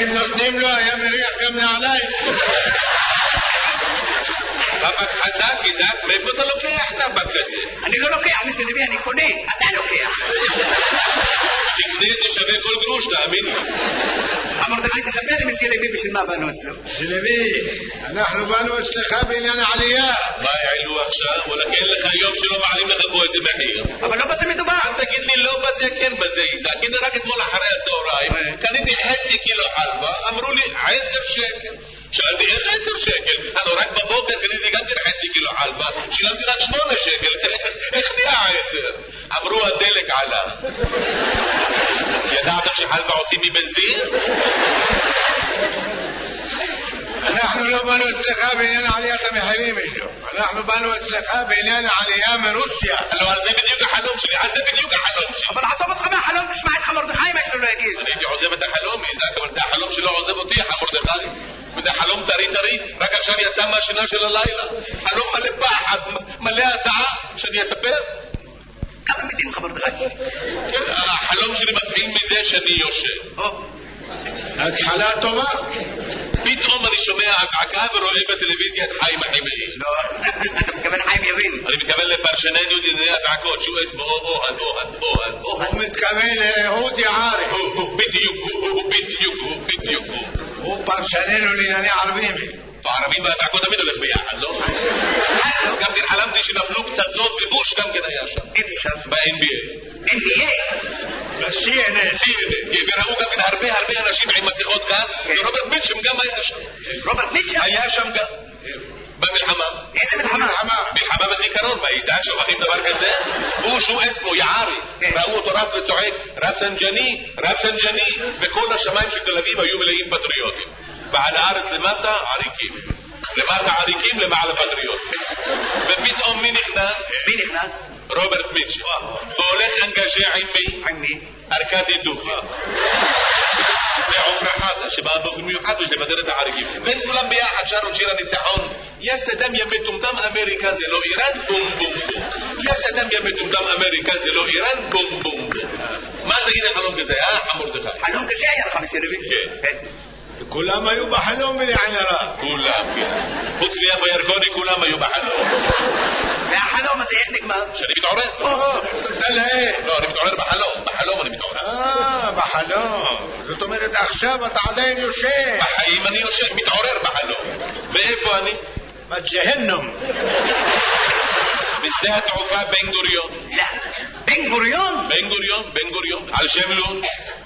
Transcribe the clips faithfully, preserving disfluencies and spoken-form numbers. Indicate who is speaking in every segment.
Speaker 1: אם נותנים לו היה מריח גם נעליים.
Speaker 2: טבק חזק, איזק, מאיפה אתה לוקח טבק כזה?
Speaker 3: אני לא לוקח, מסי לוי, אני קונה, אתה לוקח.
Speaker 2: תקנה זה שווה כל גרוש, תאמין לי.
Speaker 3: מרדכי, תספר לי מסי לוי בשביל מה באנו אצלו.
Speaker 1: מסי לוי, אנחנו באנו אצלך בעניין העלייה.
Speaker 2: מה העלו עכשיו? וואלכ אין לך יום שלא מעלים לך פה איזה מחיר.
Speaker 3: אבל לא בזה מדובר.
Speaker 2: אל תגיד לי לא בזה, כן בזה, איזק. הנה רק אתמול אחרי הצהריים, קניתי חצי קילו חלבה, אמרו לי עשר שקל. שאלתי איך עשר שקל? הלוא רק בבוקר קניתי גם כן חצי קילו חלבה, שילמתי רק שמונה שקל, איך נהיה עשר? אמרו הדלק עלה. ידעתם שחלבה עושים מבנזין?
Speaker 1: אנחנו לא באנו אצלך בעניין עליית המחירים איתו, אנחנו באנו אצלך בעניין העלייה מרוסיה.
Speaker 2: לא, על זה בדיוק החלום שלי, על זה בדיוק החלום שלי.
Speaker 3: אבל עזוב אותך מהחלום, תשמע את מרדכי מה יש לו להגיד.
Speaker 2: אני הייתי עוזב את החלום, איזק, אבל זה החלום שלא עוזב אותי, מרדכי. וזה חלום טרי טרי, רק עכשיו יצא מהשינה של הלילה. חלום מלא פחד, מלא הזעה, שאני אספר?
Speaker 3: כמה מילים לך מרדכי?
Speaker 2: כן, החלום שלי מתחיל מזה שאני יושב.
Speaker 1: התחלה טובה.
Speaker 2: פתאום אני שומע הזעקה ורואה בטלוויזיה את חיים אחימאיר.
Speaker 3: לא, אתה מתכוון חיים יבין.
Speaker 2: אני מתכוון לפרשננו דיני הזעקות, שהוא אסמו אוהד, אוהד, אוהד.
Speaker 1: הוא מתכוון לאהוד יערי.
Speaker 2: בדיוק, הוא בדיוק, הוא בדיוק.
Speaker 1: הוא פרשננו לענייני ערבים.
Speaker 2: הערבים והזעקות תמיד הולך ביחד, לא? גם כן חלמתי שנפלו פצצות ובוש גם כן היה שם.
Speaker 3: איפה שם?
Speaker 2: ב-אן בי איי.
Speaker 3: אן בי איי?
Speaker 1: ב-סי אן אס.
Speaker 2: סי אן אס. וראו גם כן הרבה הרבה אנשים עם מסכות גז, ורוברט מיטשם גם היה שם.
Speaker 3: רוברט מיטשם?
Speaker 2: היה שם גם. במלחמה.
Speaker 3: איזה מלחמה?
Speaker 2: מלחמה בזיכרון, מה איזק שוכחים דבר כזה? הוא שהוא אסמו יערי, ראו אותו רץ וצועק רפסנג'ני, רפסנג'ני, וכל השמיים של תל אביב היו מלאים פטריוטים. ועל הארץ למטה עריקים, למטה עריקים למעלה פטריוטים. ופתאום מי נכנס?
Speaker 3: מי נכנס?
Speaker 2: רוברט מיטשם. והולך אנגז'ה עם מי?
Speaker 3: עם מי?
Speaker 2: ארקדי דוכי. ועופרה חזה שבאה באופן מיוחד בשביל לבדר את העריקים. והם כולם ביחד שרו שיר הניצחון. יא סדאם יא מטומטם אמריקן זה לא איראן בום בום בום. יא סדאם יא מטומטם אמריקן זה לא איראן בום בום בום. מה תגיד על חלום כזה, אה מרדכי?
Speaker 3: חלום כזה היה לך מסי לוי?
Speaker 2: כן.
Speaker 1: כולם היו בחלום בלעין הרע.
Speaker 2: כולם, כן. חוץ מיפה ירקוני כולם היו בחלום.
Speaker 3: והחלום הזה איך נגמר?
Speaker 2: שאני מתעורר.
Speaker 1: תודה להם.
Speaker 2: לא, אני מתעורר בחלום. בחלום אני מתעורר.
Speaker 1: אה, בחלום. זאת אומרת עכשיו אתה עדיין יושב.
Speaker 2: בחיים אני יושב, מתעורר בחלום. ואיפה אני?
Speaker 1: בג'הנום.
Speaker 2: בשדה התעופה בן גוריון.
Speaker 3: לא. בן גוריון?
Speaker 2: בן גוריון, בן גוריון. על שם לון.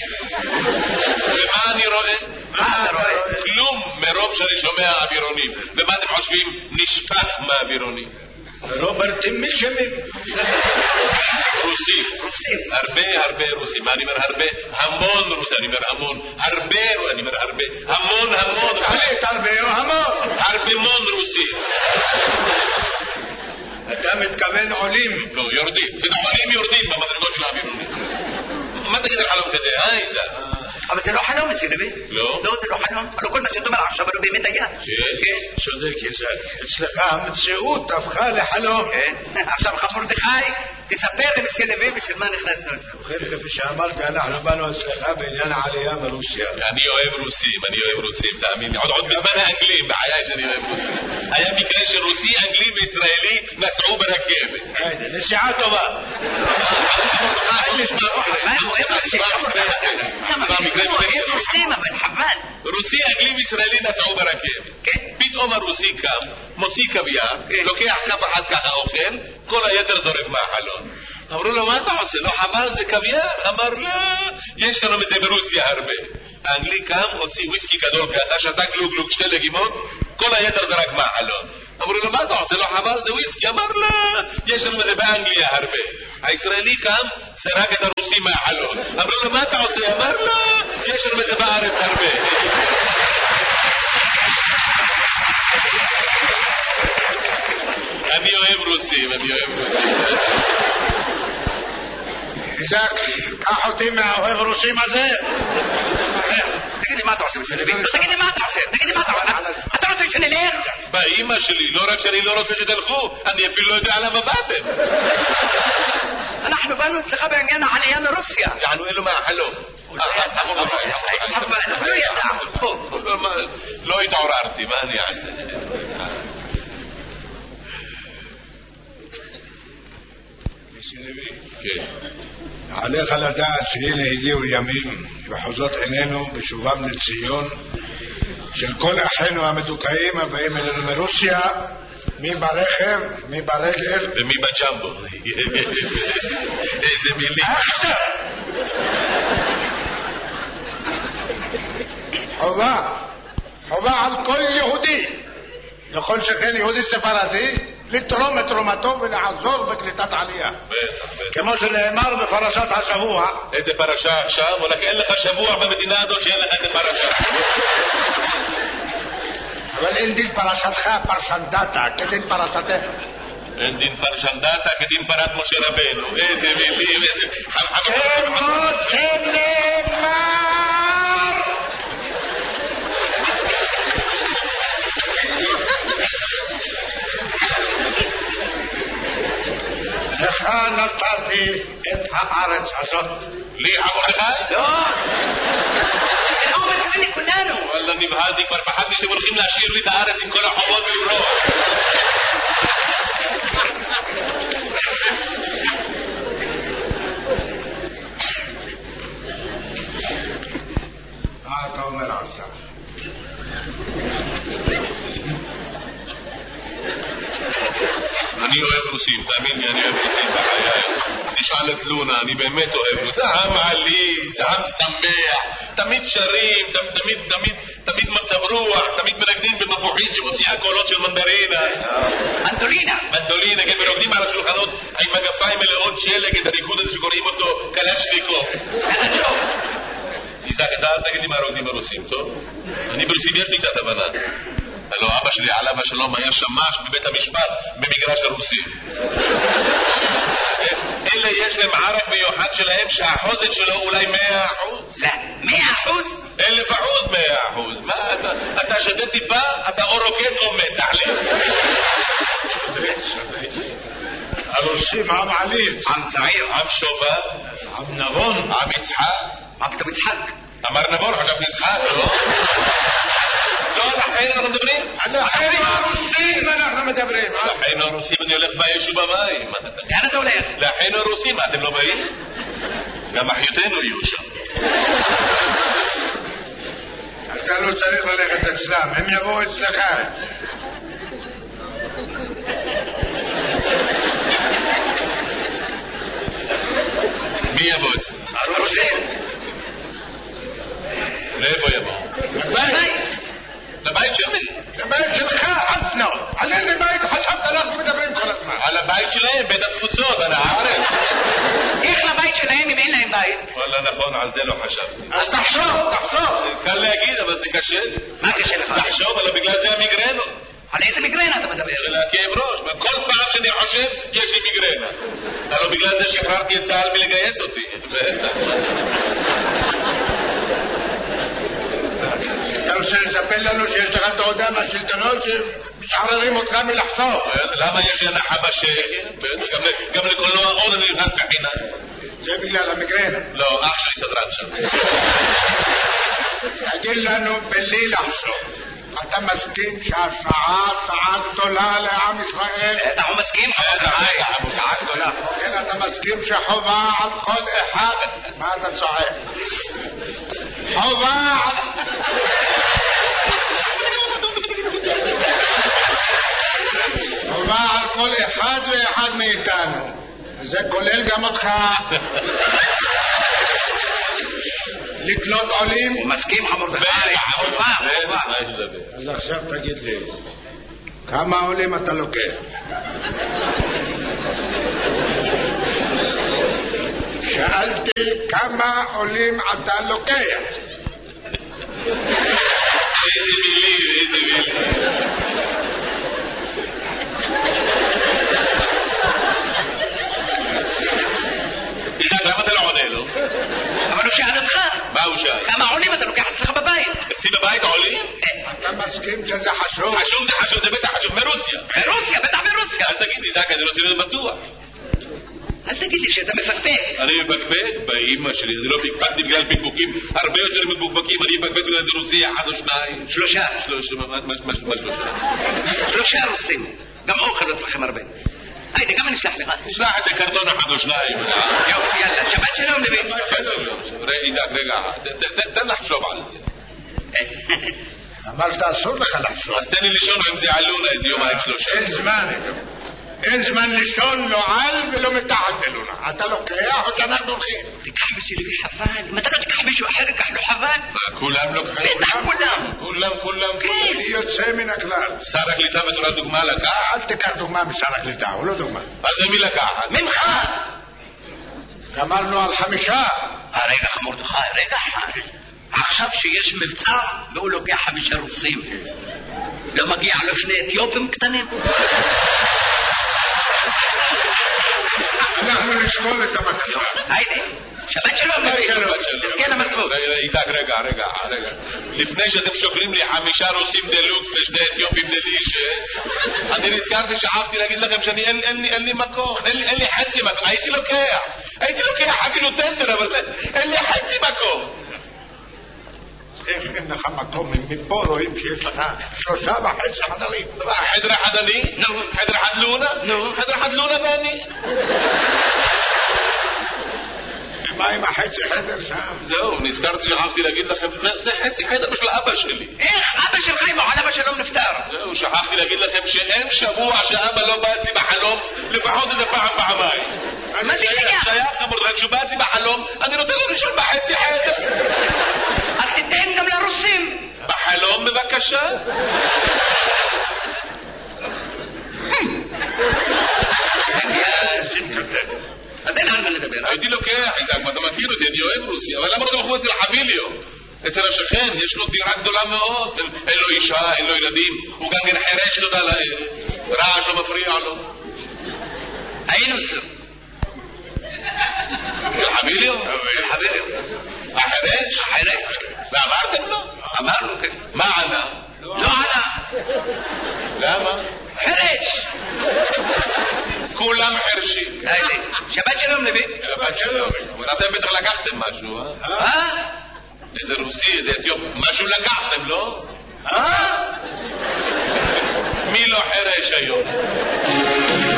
Speaker 2: ומה אני רואה?
Speaker 3: מה אתה רואה?
Speaker 2: כלום מרוב שאני שומע אווירונים. ומה אתם חושבים? נשפך מהאווירונים.
Speaker 1: רוברט מיטשמים.
Speaker 2: רוסים.
Speaker 3: רוסים.
Speaker 2: הרבה הרבה רוסים. אני אומר הרבה, המון רוסים. אני אומר המון. הרבה, אני אומר הרבה. המון המון.
Speaker 1: תעלית הרבה או המון.
Speaker 2: הרבה מון רוסים.
Speaker 1: אתה מתכוון עולים.
Speaker 2: לא, יורדים. עולים יורדים במדרגות של האווירונים. מה תגיד על חלום כזה, אה איזה?
Speaker 3: אבל זה לא חלום מסי לוי.
Speaker 2: לא?
Speaker 3: לא, זה לא חלום. הלוא כל מה שאתה אומר עכשיו לא באמת היה.
Speaker 2: כן.
Speaker 1: צודק איזק. אצלך המציאות הפכה לחלום.
Speaker 3: כן. עכשיו מרדכי, תספר לי מסי לוי בשביל מה נכנסנו אצלנו.
Speaker 1: ובכן, כפי שאמרתי, אנחנו באנו אצלך בעניין העלייה מרוסיה.
Speaker 2: אני אוהב רוסים, אני אוהב רוסים, תאמין לי. עוד בזמן האנגלים, בחיי שאני אוהב רוסים. היה מקרה שרוסי, אנגלי וישראלי נסעו ברכבת.
Speaker 1: היידה, נסיעה טובה.
Speaker 3: הוא אוהב רוסים. כמה הוא אוהב רוסים, אבל חבל.
Speaker 2: רוסי, אנגלי וישראלי נסעו ברכבת.
Speaker 3: כן.
Speaker 2: פתאום הרוסי קם, מוציא קוויאר, לוקח כף אחת ככה אוכל, כל היתר זורק מהחלון. אמרו לו, מה אתה עושה? לא חבל, זה קוויאר. אמר, לא, יש לנו מזה ברוסיה הרבה. האנגלי קם, הוציא וויסקי גדול ככה, שתה גלוג גלוג שתי לגימות, כל היתר זרק מהחלון. אמרו לו, מה אתה עושה? לא חבל, זה וויסקי. אמר, לא, יש לנו מזה באנגליה הרבה. הישראלי קם, זרק את הרוסי מהחלון. אמרו לו, מה אתה עושה? אמר, לא, יש לנו מזה בארץ הרבה. אני אוהב רוסים, אני אוהב רוסים.
Speaker 1: איזק, קח אותי מהאוהב רוסים הזה.
Speaker 3: תגיד לי מה אתה עושה מסי לוי? תגיד לי מה אתה עושה? תגיד לי מה אתה עושה? אתה רוצה שנלך?
Speaker 2: באמא שלי, לא רק שאני לא רוצה שתלכו, אני אפילו לא יודע למה באתם.
Speaker 3: אנחנו באנו אצלך בעניין העלייה מרוסיה.
Speaker 2: יענו אלו מהחלום.
Speaker 3: אבל אנחנו לא ידענו.
Speaker 1: עליך לדעת שהנה הגיעו ימים וחוזות עינינו בשובם לציון של כל אחינו המדוכאים הבאים אלינו מרוסיה, מי ברכב, מי ברגל
Speaker 2: ומי בג'מבו. איזה מילים.
Speaker 1: עכשיו חובה חובה על כל יהודי, לכל שכן יהודי ספרדי, לתרום את תרומתו ולעזור בקליטת עלייה, כמו שנאמר בפרשת השבוע.
Speaker 2: איזה פרשה עכשיו? וואלק אין לך שבוע במדינה הזאת שאין לך את הפרשה.
Speaker 1: אבל אין דין פרשתך פרשנדתה כדין פרשתך.
Speaker 2: אין דין פרשנדתה כדין פרת משה רבנו. איזה מילים, איזה...
Speaker 1: כמו שנאמר לך נתתי את הארץ הזאת.
Speaker 2: לי עבור לך?
Speaker 3: לא! לא, מתכוון לכולנו.
Speaker 2: וואלה נבהלתי, כבר פחדתי שאתם הולכים להשאיר לי את הארץ עם כל החובות ולברוח.
Speaker 1: מה אתה אומר עכשיו?
Speaker 2: אני אוהב רוסים, תאמין לי, אני אוהב רוסים בחיי. תשאל את לונה, אני באמת אוהב רוסים. עם עליז, עם שמח, תמיד שרים, תמיד, תמיד, תמיד מצב רוח, תמיד מנגנים במפוחית שמוציאה קולות של מנדרינה.
Speaker 3: מנדולינה.
Speaker 2: מנדולינה, כן, ורוקדים על השולחנות עם מגפיים מלאות שלג, את הריקוד הזה שקוראים אותו קלצ'ניקוב.
Speaker 3: איזה ג'וב.
Speaker 2: איזק, אתה אל תגיד לי מה רוקדים ברוסים, טוב? אני ברוסים יש לי קצת הבנה. הלוא אבא שלי עליו השלום היה שמש בבית המשפט במגרש הרוסים. אלה יש להם ערק מיוחד שלהם שהחוזק שלו אולי מאה אחוז.
Speaker 3: לא, מאה אחוז?
Speaker 2: אלף אחוז מאה אחוז. מה אתה, אתה שדה טיפה, אתה או רוקד או מת, תחליט.
Speaker 1: הרוסים עם עליז,
Speaker 3: עם צעיר.
Speaker 2: עם שובה,
Speaker 1: עם נבון,
Speaker 2: עם יצחק.
Speaker 3: מה פתאום יצחק?
Speaker 2: אמר נבון, חשבתי יצחק, לא? לא, לכן אנחנו מדברים?
Speaker 1: לכן הרוסים אנחנו מדברים.
Speaker 2: לכן הרוסים אני הולך באש ובמים.
Speaker 3: לאן אתה הולך?
Speaker 2: לכן הרוסים, אתם לא באים? גם אחיותינו יהיו שם.
Speaker 1: אתה לא צריך ללכת אצלם, הם יבואו אצלך.
Speaker 2: מי יבוא אצלם?
Speaker 3: הרוסים.
Speaker 2: לאיפה יבוא?
Speaker 1: לבית.
Speaker 2: לבית של מי?
Speaker 1: לבית שלך, אסנו. על איזה בית חשבת אנחנו מדברים כל הזמן?
Speaker 2: על הבית שלהם, בית התפוצות, על הארץ.
Speaker 3: איך לבית שלהם אם אין להם בית?
Speaker 2: וואלה נכון, על זה לא חשבתי.
Speaker 1: אז תחשוב, תחשוב.
Speaker 2: קל להגיד, אבל זה קשה לי.
Speaker 3: מה קשה לך?
Speaker 2: תחשוב, אבל בגלל זה המיגרנו.
Speaker 3: על איזה מיגרנה אתה מדבר?
Speaker 2: של הכאב ראש. כל פעם שאני חושב, יש לי מיגרנה. הלוא בגלל זה שחררתי את צה"ל מלגייס אותי.
Speaker 1: אתה רוצה לספר לנו שיש לך תעודה מהשלטונות שמשחררים אותך מלחשוב?
Speaker 2: למה יש לי הנחה בשקל? גם לקולנוע עוד אני נכנס בחינם.
Speaker 1: זה בגלל המיגרנה.
Speaker 2: לא, אח שלי סדרן שם.
Speaker 1: תגיד לנו בלי לחשוב, אתה מסכים שהשעה שעה גדולה לעם ישראל?
Speaker 3: אנחנו מסכים? שעה גדולה.
Speaker 1: כן, אתה מסכים שחובה על כל אחד? מה אתה צועק? חובה על... חובה על כל אחד ואחד מאיתנו, וזה כולל גם אותך, לקלוט עולים.
Speaker 3: הוא מסכים חמורדכי, חובה, חובה.
Speaker 1: אז עכשיו תגיד לי, כמה עולים אתה לוקח? שאלתי כמה עולים אתה לוקח?
Speaker 2: איזה מילים, איזה מילים. איזק, למה אתה לא עונה לו?
Speaker 3: אבל הוא שאל אותך.
Speaker 2: מה הוא שאל?
Speaker 3: כמה עולים אתה לוקח אצלך בבית?
Speaker 2: אצלי בבית עולים?
Speaker 1: אתה מסכים שזה חשוב?
Speaker 2: חשוב זה חשוב, זה בטח חשוב, מרוסיה.
Speaker 3: ברוסיה, בטח ברוסיה.
Speaker 2: אל תגיד לי, זק, אני רוצה להיות בטוח.
Speaker 3: אל תגיד לי שאתה מפקפק.
Speaker 2: אני מפקפק? באמא שלי, אני לא פקפקתי בגלל פקפוקים הרבה יותר מפוקפקים, אני מפקפק בגלל זה רוסי אחד או שניים.
Speaker 3: שלושה.
Speaker 2: שלושה, מה שלושה?
Speaker 3: שלושה רוסים. גם אוכל לא צריכים הרבה. هيدي كمان اشلح لي غاد.
Speaker 2: اشلح إذا كرتون أحد وشنايم.
Speaker 3: يلا يلا شباب شلون نبي؟
Speaker 2: إذا رجع تنح شوف على زين.
Speaker 1: عملت أصول خلاص.
Speaker 2: استني اللي شون عم زعلونا إذا يوم هيك شلون.
Speaker 1: إن زمان إن زمان اللي شون له علب له متعدلونا. حتى لو كياه عشان ناخذوا الخير.
Speaker 3: تكحبس اللي في حفان. ما تقدر تكحبس وحرك له حفان.
Speaker 2: كلام لك
Speaker 3: حلو. كلام.
Speaker 2: كلام كلام.
Speaker 1: هي تسمي نكلال.
Speaker 2: سارك اللي تابت رد مالك.
Speaker 1: قلت كان دغما مش سارك اللي تاع ولا دغما.
Speaker 2: هذا مين لك أحد؟
Speaker 3: من خان.
Speaker 1: كمال نوع الحمشاء.
Speaker 3: ريقة خمر دخان ريقة حان. عخشب شي يشمل بتاع بيقولوا يا حبيش الرصيم. لو ما جي على شنو اثيوبي مقتنم.
Speaker 1: نحن الشغل تبع كذا.
Speaker 3: هيدي شباب شلون نبي؟ مسكينة مدفوع.
Speaker 2: إذا رجع رجع رجع. لفناش هتم شكرين لي حمشة روسيم دلوكس لشنا اثيوبي بدليجس. عندي ريسكارت شعبتي لكن لك مشان قال لي قال لي مكون قال قال لي حدسي مكون. هيدي له كيا. هيدي له كيا حفيله تندر قال لي حدسي مكون.
Speaker 1: إيه إن خمكم من ميبورو يمشي يطلع شو شابه حس حضري
Speaker 2: حدر حدني
Speaker 3: نو
Speaker 2: حدر حدلونا
Speaker 3: نو
Speaker 2: حدر حدلونا ثاني
Speaker 1: ما ما حس حدر شام
Speaker 2: زو نسكرت شحافتي لقيت لك زي حسي حدر مش الابش اللي
Speaker 3: ايه ابش الخيمه على بش لهم نفتار
Speaker 2: زو شحافتي لقيت لك مش ان شبوع عشان لو باسي بحلهم لفحوض اذا فعم بعماي
Speaker 3: ما في شيء
Speaker 2: يا خبر غير شو باسي بحلهم انا قلت له شو بحسي حدر
Speaker 3: أستدعي قبل الرسم
Speaker 2: بحلهم ببكشة
Speaker 3: يا سنتك أزين عن من دبيرة
Speaker 2: هيدي له كيا حيزاك ما تمكينه دينيو إبروسيا ولا مرة الأخوات الحبيليو إتسرى شخين يشنو ديرات دولا مهوت إلو إشاء إلو يرديم وكان جن حريش له دالا راج له مفريع له
Speaker 3: أين نصر
Speaker 2: الحبيليو
Speaker 3: الحبيليو
Speaker 2: أحريش
Speaker 3: أحريش
Speaker 2: لا أمرتم له
Speaker 3: أمر كده
Speaker 2: ما عنا
Speaker 3: لا أنا
Speaker 2: لا ما
Speaker 3: حريش
Speaker 2: كلام حرشي
Speaker 3: هايدي شباب شلون نبي
Speaker 2: شباب شلون وانا تبيت لك اختم ما شنو
Speaker 3: ها
Speaker 2: اذا روسي اذا اثيوب ما شو لك اختم له
Speaker 3: ها
Speaker 2: ميلو حريش ايوه